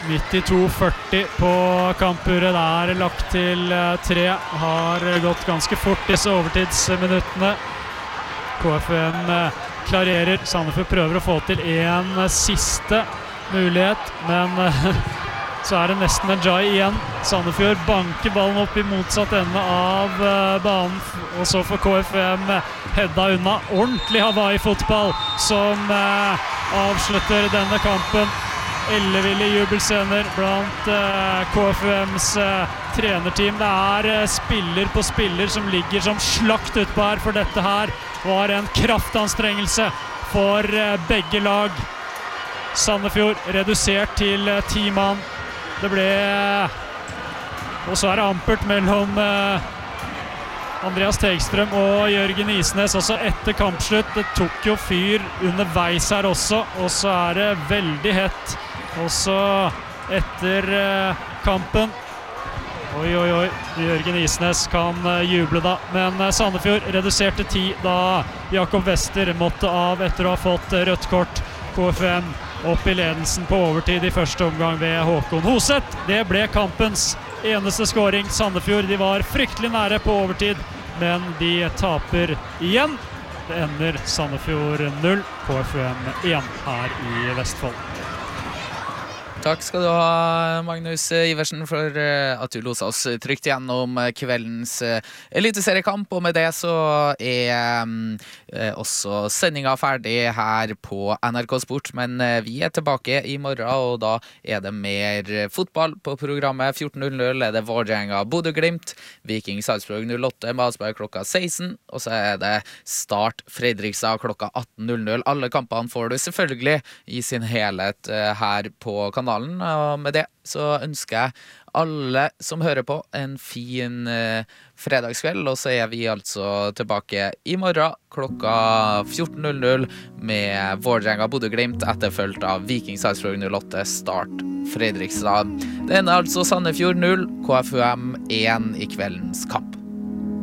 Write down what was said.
92-40 på kampuret, det lagt til 3, har gått ganske fort disse overtidsminuttene. KFUM klarerer, Sandefjord prøver å få til en siste mulighet, men så det nesten en jai igjen. Sandefjord banker ballen opp i motsatt ende av banen, og så får KFUM hedda unna. Ordentlig Hawaii-fotball som avslutter denne kampen. Elleville jubelscener blant KFUMs trenerteam. Det spiller på spiller som ligger som slakt utpå her, for dette her var en kraftanstrengelse for begge lag. Sandefjord redusert til 10 mann. Det ble, og så det ampert mellom Andreas Tegstrøm og Jørgen Isnes også etter kampslutt. Det tok jo fyr underveis her også, og så det veldig hett også etter kampen. Oi, Jørgen Isnes kan juble da, men Sandefjord reduserte 10 da Jakob Wester måtte av etter å ha fått rødt kort. KFUM opp i ledelsen på overtid i første omgang ved Håkon Hoseth. Det ble kampens eneste scoring. Sandefjord, de var fryktelig nære på overtid, men de taper igjen. Det ender Sandefjord 0, KFUM 1 her i Vestfold. Takk skal du ha, Magnus Iversen, for at du loset oss trygt gjennom kveldens eliteseriekamp, og med det så også sendingen ferdig her på NRK Sport, men vi tilbake i morgen, og da det mer fotball på programmet. 14.00 det Vålerenga Bodø/Glimt, Viking Salzburg 08 med avspark klokka 16, og så det Start Fredrikstad klokka 18.00. Alle kampene får du selvfølgelig i sin helhet her på kanalen. Og med det så ønsker jeg alle som hører på en fin fredagskveld, og så vi altså tilbake i morgen klokka 14.00 med Vålerenga Bodø/Glimt, etterfølgt av Viking Salzburg 08 Start Fredrikstad. Det altså Sandefjord 0, KFUM 1 i kveldens kamp.